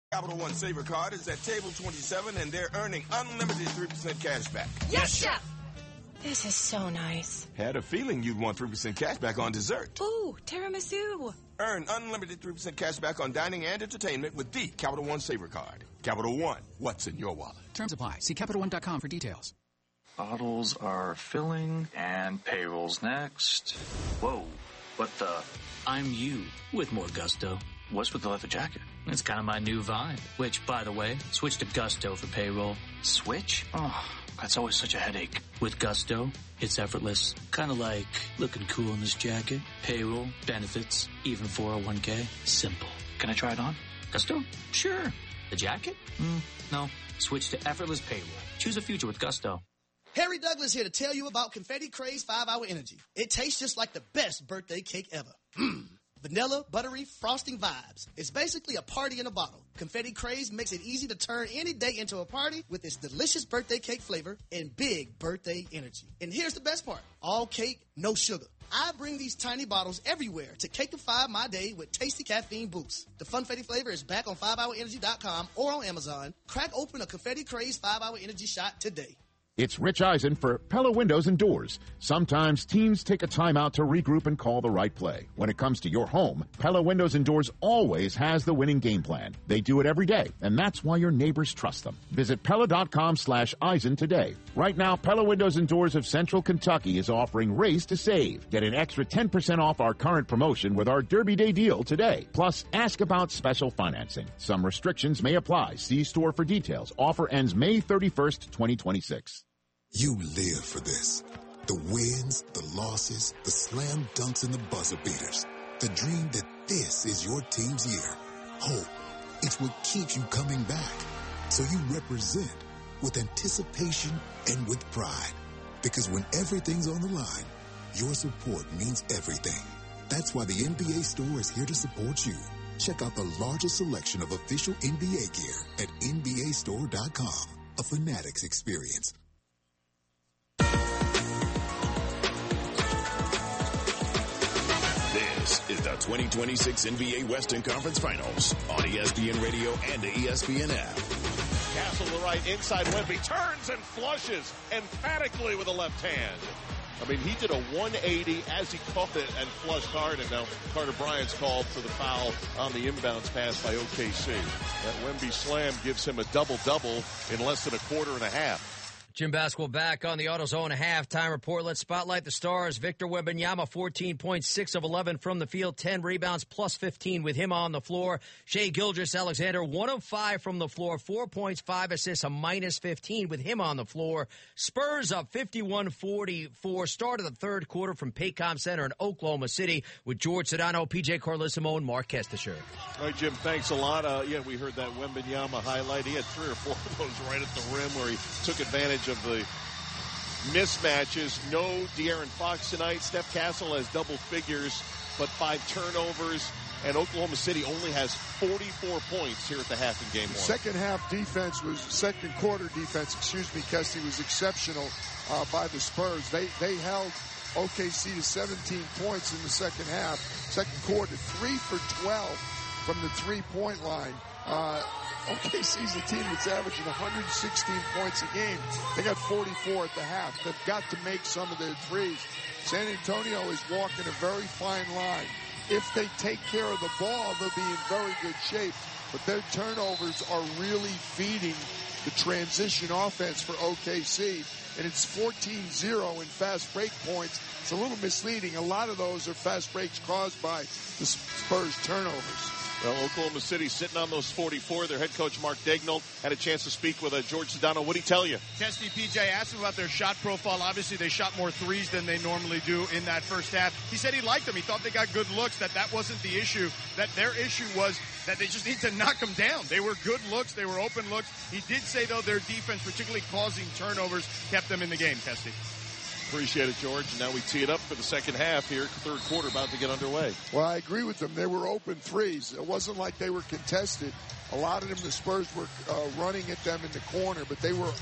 Capital One Saver Card is at table 27, and they're earning unlimited 3% cash back. Yes, Chef! This is so nice. Had a feeling you'd want 3% cash back on dessert. Ooh, tiramisu. Earn unlimited 3% cash back on dining and entertainment with the Capital One Saver Card. Capital One, what's in your wallet? Terms apply. See CapitalOne.com for details. Bottles are filling, and payroll's next. Whoa, what the? I'm you with more gusto. What's with the leather jacket? It's kind of my new vibe. Which, by the way, switch to Gusto for payroll. Switch? Oh, that's always such a headache. With Gusto, it's effortless. Kind of like looking cool in this jacket. Payroll, benefits, even 401k. Simple. Can I try it on? Gusto? Sure. The jacket? No. Switch to effortless payroll. Choose a future with Gusto. Harry Douglas here to tell you about Confetti Craze 5-Hour Energy. It tastes just like the best birthday cake ever. Vanilla, buttery, frosting vibes. It's basically a party in a bottle. Confetti Craze makes it easy to turn any day into a party with its delicious birthday cake flavor and big birthday energy. And here's the best part. All cake, no sugar. I bring these tiny bottles everywhere to cakeify my day with tasty caffeine boosts. The Funfetti flavor is back on 5hourenergy.com or on Amazon. Crack open a Confetti Craze 5-Hour Energy shot today. It's Rich Eisen for Pella Windows and Doors. Sometimes teams take a timeout to regroup and call the right play. When it comes to your home, Pella Windows and Doors always has the winning game plan. They do it every day, and that's why your neighbors trust them. Visit Pella.com/Eisen today. Right now, Pella Windows and Doors of Central Kentucky is offering Race to Save. Get an extra 10% off our current promotion with our Derby Day deal today. Plus, ask about special financing. Some restrictions may apply. See store for details. Offer ends May 31st, 2026. You live for this. The wins, the losses, the slam dunks, and the buzzer beaters. The dream that this is your team's year. Hope. It's what keeps you coming back. So you represent with anticipation and with pride. Because when everything's on the line, your support means everything. That's why the NBA store is here to support you. Check out the largest selection of official NBA gear at NBAstore.com. A Fanatics experience. This is the 2026 NBA Western Conference Finals on ESPN Radio and the ESPN app. Castle to the right, inside Wemby, turns and flushes emphatically with the left hand. I mean, he did a 180 as he caught it and flushed hard, and now Carter Bryant's called for the foul on the inbounds pass by OKC. That Wemby slam gives him a double-double in less than a quarter and a half. Jim Basketball back on the AutoZone halftime report. Let's spotlight the stars. Victor Wembanyama, 14 points, 6 of 11 from the field, 10 rebounds, plus 15 with him on the floor. Shai Gilgeous-Alexander, 1 of 5 from the floor, 4 points, 5 assists, a minus 15 with him on the floor. Spurs up 51-44. Start of the third quarter from Paycom Center in Oklahoma City with George Sedano, PJ Carlissimo, and Mark Kestisher. All right, Jim, thanks a lot. We heard that Wembanyama highlight. He had 3 or 4 of those right at the rim where he took advantage of the mismatches. No De'Aaron Fox tonight. Steph Castle has double figures, but 5 turnovers. And Oklahoma City only has 44 points here at the half in game one. Second quarter defense, Kesty, was exceptional by the Spurs. They held OKC to 17 points in the second half. Second quarter, 3 for 12 from the three-point line. OKC's a team that's averaging 116 points a game. They got 44 at the half. They've got to make some of their threes. San Antonio is walking a very fine line. If they take care of the ball, they'll be in very good shape. But their turnovers are really feeding the transition offense for OKC. And it's 14-0 in fast break points. It's a little misleading. A lot of those are fast breaks caused by the Spurs turnovers. Well, Oklahoma City sitting on those 44. Their head coach, Mark Daigneault, had a chance to speak with George Sedano. What did he tell you? Kesty, PJ asked him about their shot profile. Obviously, they shot more threes than they normally do in that first half. He said he liked them. He thought they got good looks, that wasn't the issue. That their issue was that they just need to knock them down. They were good looks. They were open looks. He did say, though, their defense, particularly causing turnovers, kept them in the game, Kesty. Appreciate it, George. And now we tee it up for the second half here. Third quarter about to get underway. Well, I agree with them. They were open threes. It wasn't like they were contested. A lot of them, the Spurs were running at them in the corner, but they were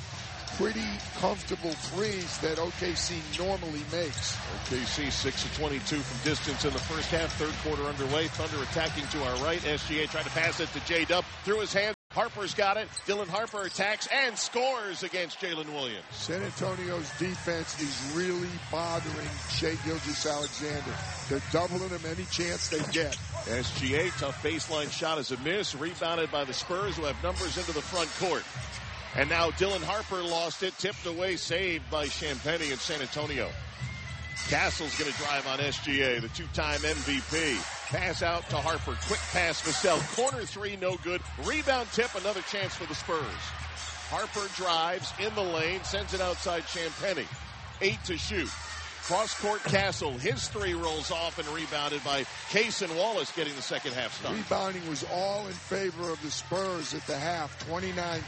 pretty comfortable threes that OKC normally makes. OKC 6 of 22 from distance in the first half. Third quarter underway. Thunder attacking to our right. SGA tried to pass it to J-Dub. Through his hands. Harper's got it. Dylan Harper attacks and scores against Jalen Williams. San Antonio's defense is really bothering Shai Gilgeous-Alexander. They're doubling him any chance they get. SGA, tough baseline shot is a miss. Rebounded by the Spurs, who have numbers into the front court. And now Dylan Harper lost it. Tipped away, saved by Champagnie in San Antonio. Castle's going to drive on SGA, the two-time MVP. Pass out to Harper. Quick pass, Vassell. Corner three, no good. Rebound tip, another chance for the Spurs. Harper drives in the lane, sends it outside Champagnie. 8 to shoot. Cross-court Castle. His three rolls off and rebounded by Cason Wallace, getting the second half start. Rebounding was all in favor of the Spurs at the half. 29-20,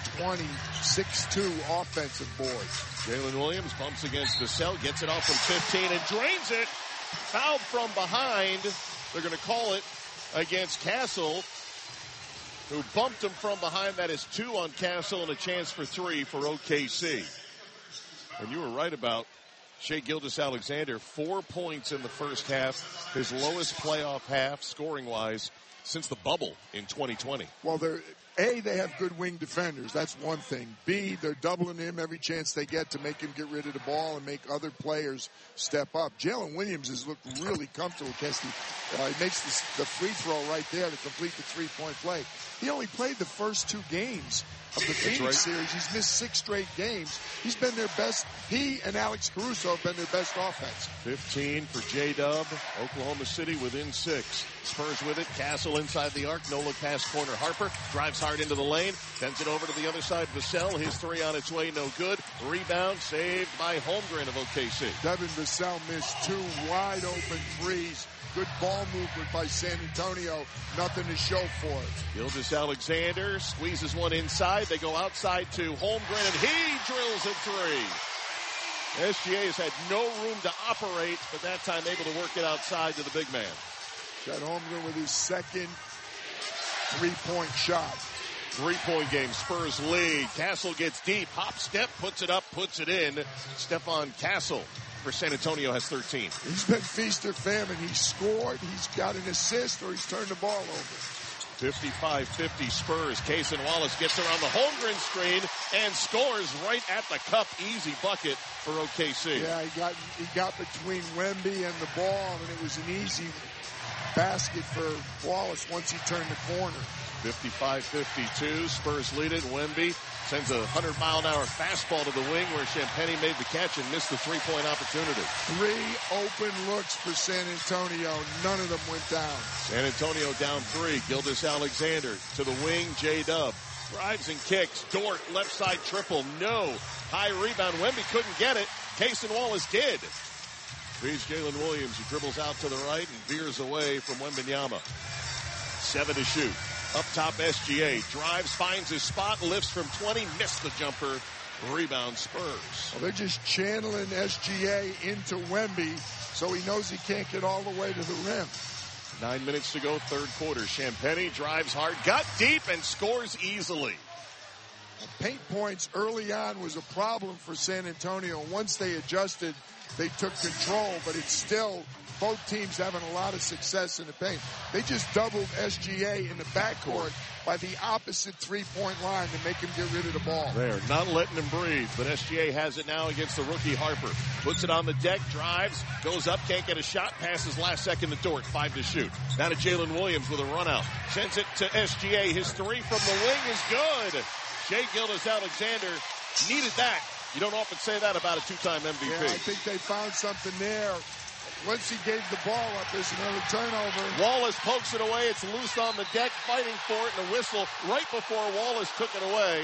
6-2 offensive boards. Jalen Williams bumps against Vassell, gets it off from 15 and drains it. Fouled from behind. They're going to call it against Castle, who bumped him from behind. That is 2 on Castle and a chance for 3 for OKC. And you were right about Shai Gilgeous-Alexander. 4 points in the first half. His lowest playoff half, scoring-wise, since the bubble in 2020. Well, they have good wing defenders. That's one thing. B, they're doubling him every chance they get to make him get rid of the ball and make other players step up. Jalen Williams has looked really comfortable against he makes the free throw right there to complete the three-point play. He only played the first 2 games of the Phoenix series. He's missed 6 straight games. He's been their best. He and Alex Caruso have been their best offense. 15 for J-Dub. Oklahoma City within 6. Spurs with it. Castle inside the arc. No look pass corner. Harper drives hard into the lane. Sends it over to the other side. Vassell. His three on its way. No good. Rebound saved by Holmgren of OKC. Devin Vassell missed 2 wide open threes. Good ball movement by San Antonio. Nothing to show for it. Gilgeous-Alexander squeezes one inside. They go outside to Holmgren, and he drills a 3. SGA has had no room to operate, but that time able to work it outside to the big man. Chet Holmgren with his second three-point shot. 3-point game. Spurs lead. Castle gets deep. Hop, step, puts it up, puts it in. Stephon Castle for San Antonio has 13. He's been feast or famine. He's scored, he's got an assist, or he's turned the ball over. 55-50 Spurs. Cason Wallace gets around the Holmgren screen and scores right at the cup. Easy bucket for OKC. Yeah, he got between Wemby and the ball, and it was an easy basket for Wallace once he turned the corner. 55-52. Spurs lead it. Wemby sends a 100-mile-an-hour fastball to the wing where Champagnie made the catch and missed the three-point opportunity. 3 open looks for San Antonio. None of them went down. San Antonio down 3. Gilgeous-Alexander to the wing. J-Dub drives and kicks. Dort, left side triple. No. High rebound. Wemby couldn't get it. Cason Wallace did. Here's Jalen Williams, who dribbles out to the right and veers away from Wembanyama. 7 to shoot. Up top, SGA drives, finds his spot, lifts from 20, missed the jumper. Rebound Spurs. Well, they're just channeling SGA into Wemby, so he knows he can't get all the way to the rim. 9 minutes to go, third quarter. Champagnie drives hard, got deep, and scores easily. Paint points early on was a problem for San Antonio. Once they adjusted, they took control, but it's still both teams having a lot of success in the paint. They just doubled SGA in the backcourt by the opposite three-point line to make him get rid of the ball. They're not letting him breathe, but SGA has it now against the rookie Harper. Puts it on the deck, drives, goes up, can't get a shot, passes last second to Dort, 5 to shoot. Now to Jalen Williams with a run out. Sends it to SGA. His 3 from the wing is good. Shai Gilgeous-Alexander needed that. You don't often say that about a 2-time MVP. Yeah, I think they found something there. Once he gave the ball up, there's another turnover. Wallace pokes it away. It's loose on the deck, fighting for it, and a whistle right before Wallace took it away.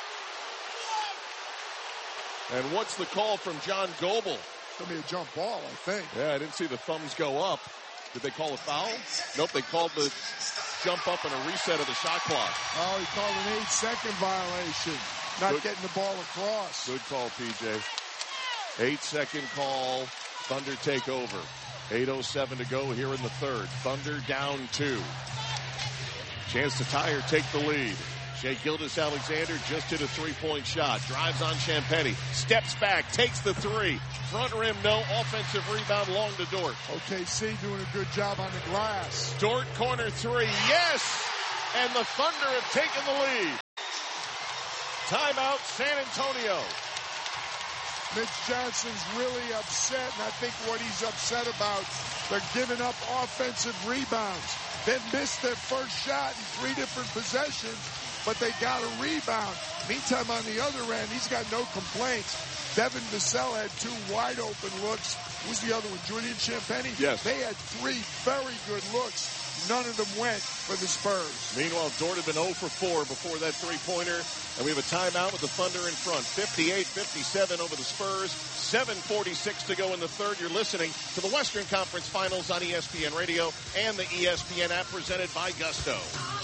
And what's the call from John Goebel? It's going to be a jump ball, I think. Yeah, I didn't see the thumbs go up. Did they call a foul? Nope, they called the jump up and a reset of the shot clock. Oh, he called an 8-second violation. Not getting the ball across. Good call, PJ. 8-second call. Thunder take over. 8:07 to go here in the third. Thunder down 2. Chance to tie or take the lead. Shai Gilgeous-Alexander just hit a three-point shot. Drives on Champetti. Steps back. Takes the three. Front rim, no. Offensive rebound, long to Dort. OKC doing a good job on the glass. Dort, corner three. Yes! And the Thunder have taken the lead. Timeout, San Antonio. Mitch Johnson's really upset, and I think what he's upset about, they're giving up offensive rebounds. They missed their first shot in 3 different possessions, but they got a rebound. Meantime, on the other end, he's got no complaints. Devin Vassell had 2 wide-open looks. Who's the other one? Julian Champagnie? Yes. They had 3 very good looks. None of them went for the Spurs. Meanwhile, Dort had been 0 for 4 before that three-pointer. And we have a timeout with the Thunder in front. 58-57 over the Spurs. 7:46 to go in the third. You're listening to the Western Conference Finals on ESPN Radio and the ESPN app presented by Gusto.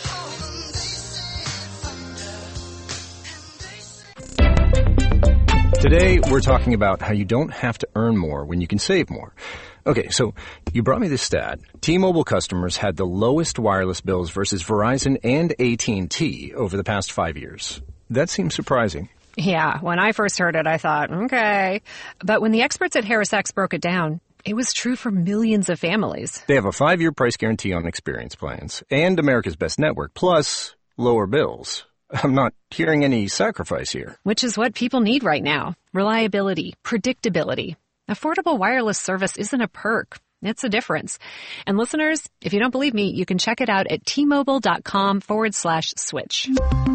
Today, we're talking about how you don't have to earn more when you can save more. Okay, so you brought me this stat. T-Mobile customers had the lowest wireless bills versus Verizon and AT&T over the past 5 years. That seems surprising. Yeah, when I first heard it, I thought, okay. But when the experts at HarrisX broke it down, it was true for millions of families. They have a 5-year price guarantee on experience plans and America's Best Network, plus lower bills. I'm not hearing any sacrifice here. Which is what people need right now. Reliability, predictability. Affordable wireless service isn't a perk. It's a difference. And listeners, if you don't believe me, you can check it out at T-Mobile.com/switch.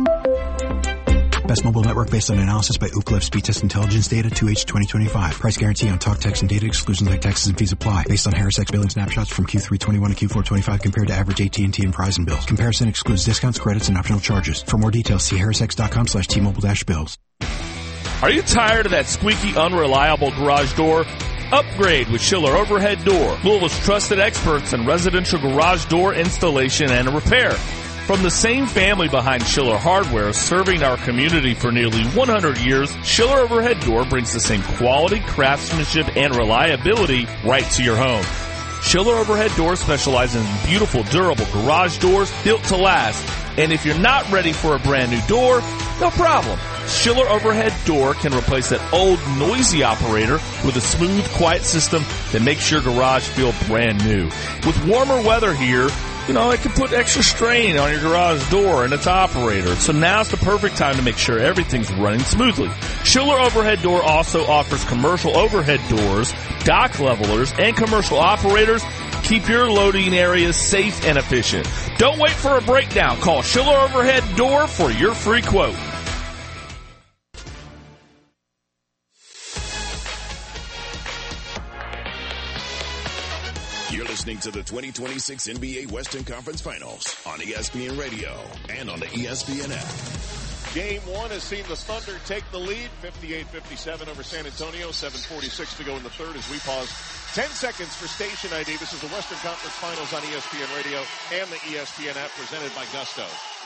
Best mobile network based on analysis by Ookla Speed Test Intelligence Data 2H 2025. Price guarantee on talk, text, and data. Exclusions like taxes and fees apply. Based on HarrisX billing snapshots from Q3 21 to Q4 25 compared to average AT&T and Verizon bills. Comparison excludes discounts, credits, and optional charges. For more details, see harrisx.com/T-Mobile-bills. Are you tired of that squeaky, unreliable garage door? Upgrade with Schiller Overhead Door, Louisville's trusted experts in residential garage door installation and repair. From the same family behind Schiller Hardware, serving our community for nearly 100 years, Schiller Overhead Door brings the same quality, craftsmanship, and reliability right to your home. Schiller Overhead Door specializes in beautiful, durable garage doors built to last. And if you're not ready for a brand new door, no problem. Schiller Overhead Door can replace that old, noisy operator with a smooth, quiet system that makes your garage feel brand new. With warmer weather here, it can put extra strain on your garage door and its operator. So now's the perfect time to make sure everything's running smoothly. Schiller Overhead Door also offers commercial overhead doors, dock levelers, and commercial operators. Keep your loading areas safe and efficient. Don't wait for a breakdown. Call Schiller Overhead Door for your free quote. You're listening to the 2026 NBA Western Conference Finals on ESPN Radio and on the ESPN app. Game 1 has seen the Thunder take the lead, 58-57 over San Antonio, 7:46 to go in the third as we pause 10 seconds for station ID. This is the Western Conference Finals on ESPN Radio and the ESPN app presented by Gusto.